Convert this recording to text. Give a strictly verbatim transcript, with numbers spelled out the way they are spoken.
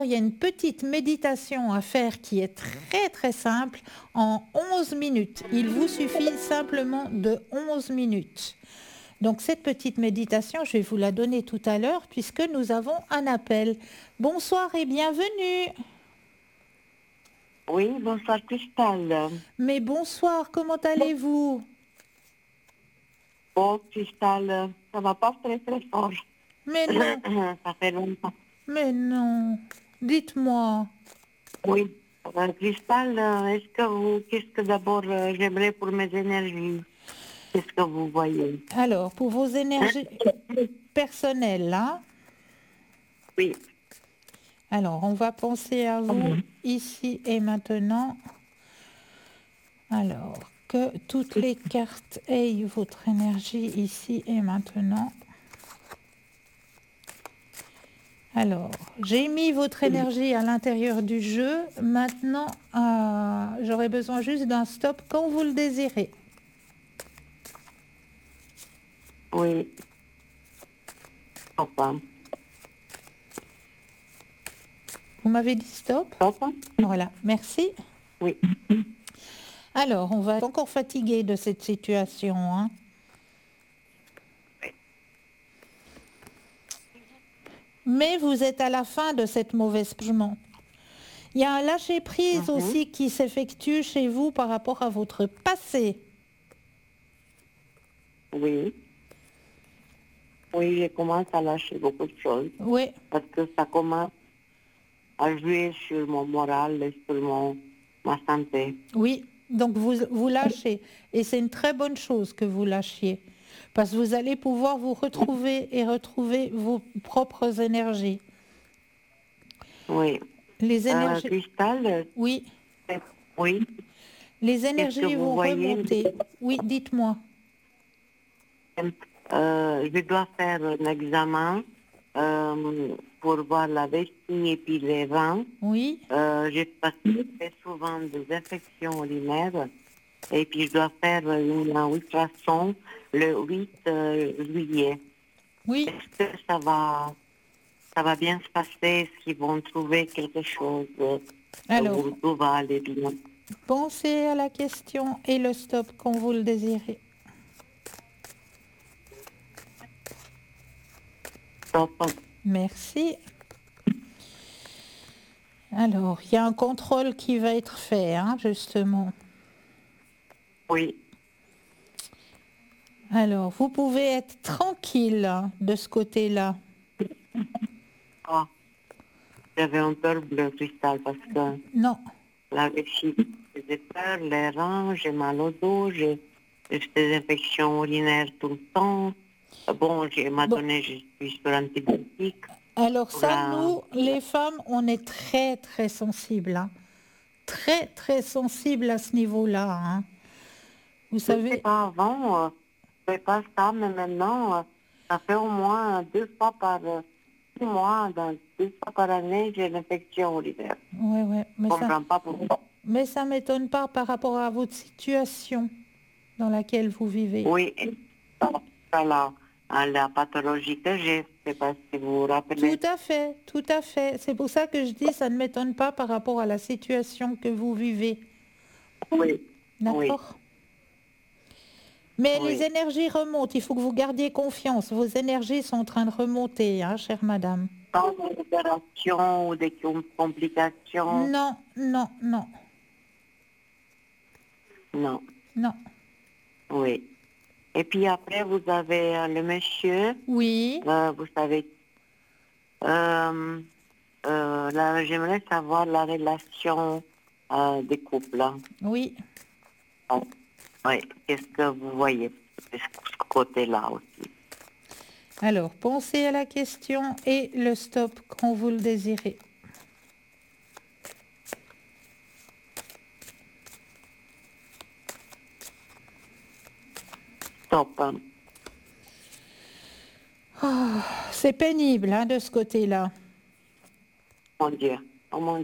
Il y a une petite méditation à faire qui est très très simple en onze minutes. Il vous suffit simplement de onze minutes. Donc cette petite méditation, je vais vous la donner tout à l'heure puisque nous avons un appel. Bonsoir et bienvenue. Oui, bonsoir Cristal. Mais bonsoir, comment allez-vous? Oh Cristal, ça va pas très très fort. Mais non, Ça fait longtemps. mais non. Dites-moi. Oui. Euh, Cristal, euh, est-ce que vous, qu'est-ce que d'abord euh, j'aimerais pour mes énergies? Qu'est-ce que vous voyez? Alors, pour vos énergies personnelles, hein? Oui. Alors, on va penser à vous ici et maintenant. Alors, que toutes les cartes aient votre énergie ici et maintenant. Alors, j'ai mis votre énergie à l'intérieur du jeu. Maintenant, euh, j'aurai besoin juste d'un stop quand vous le désirez. Oui. Stop. Vous m'avez dit stop? Stop. Voilà, merci. Oui. Alors, on va être encore fatigué de cette situation, hein. Mais vous êtes à la fin de cette mauvaise jugement. Il y a un lâcher-prise Mhm. aussi qui s'effectue chez vous par rapport à votre passé. Oui. Oui, je commence à lâcher beaucoup de choses Oui, parce que ça commence à jouer sur mon moral et sur mon, ma santé. oui. Donc vous, vous lâchez. Et c'est une très bonne chose que vous lâchiez. Parce que vous allez pouvoir vous retrouver et retrouver vos propres énergies. Oui. Les Euh, énergies... Cristal, Oui, euh, oui. les Qu'est-ce que énergies vous vont voyez? remonter. Oui, dites-moi. Euh, je dois faire un examen euh, pour voir la vessie et puis les reins. Oui, Euh, j'ai passé très souvent des infections urinaires et puis je dois faire une ultrason le huit euh, juillet. oui. Est-ce que ça va, ça va bien se passer? Est-ce qu'ils vont trouver quelque chose euh, Alors, où tout va aller bien? pensez à la question et le stop quand vous le désirez. Top. Merci. Alors, il y a un contrôle qui va être fait, hein, justement. Oui. Alors, vous pouvez être tranquille hein, de ce côté-là. Ah, j'avais un peur bleu cristal parce que Non, la vessie me faisait peur, les reins, j'ai mal au dos, j'ai j'ai des infections urinaires tout le temps. Bon, j'ai m'a bon, donné, je suis sur antibiotiques alors pour ça, la... nous, les femmes, on est très, très sensibles. Hein. Très, très sensibles à ce niveau-là. Hein. Vous Je ne sais savez, pas, avant, euh, je ne fais pas ça, mais maintenant, euh, ça fait au moins deux fois par euh, six mois, dans, deux fois par année, j'ai l'infection urinaire. ouais, ouais, Je mais ne ça, comprends pas pourquoi. mais ça m'étonne pas par rapport à votre situation dans laquelle vous vivez. Oui, et ça, la, à la pathologie que j'ai, je ne sais pas si vous vous Tout rappelez. à fait, tout à fait. C'est pour ça que je dis, ça ne m'étonne pas par rapport à la situation que vous vivez. Oui, oui, D'accord? Mais les oui. énergies remontent. Il faut que vous gardiez confiance. Vos énergies sont en train de remonter, hein, chère madame. Sans opération ou des com- complications, Non, non, non, non, non. oui. Et puis après, vous avez euh, le monsieur, Oui, euh, vous savez, euh, euh, là, j'aimerais savoir la relation euh, des couples. Hein. oui. Bon, oui, qu'est-ce que vous voyez de ce ce côté-là aussi? Alors, pensez à la question et le stop quand vous le désirez. Stop, hein. C'est pénible, hein, de ce côté-là. Mon Dieu, oh mon